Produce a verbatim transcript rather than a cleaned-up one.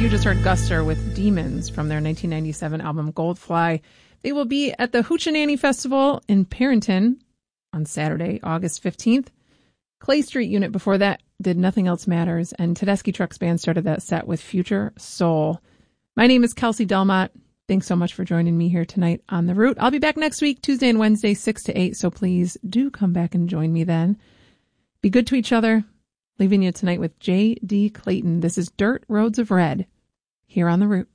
You just heard Guster with Demons from their nineteen ninety-seven album Goldfly. They will be at the Hoochie Festival in Parrington on Saturday, August fifteenth. Clay Street Unit before that did Nothing Else Matters, and Tedeschi Trucks Band started that set with Future Soul. My name is Kelsey Delmont. Thanks so much for joining me here tonight on The Root. I'll be back next week, Tuesday and Wednesday, six to eight, so please do come back and join me then. Be good to each other. Leaving you tonight with J D. Clayton. This is Dirt Roads of Red here on The Root.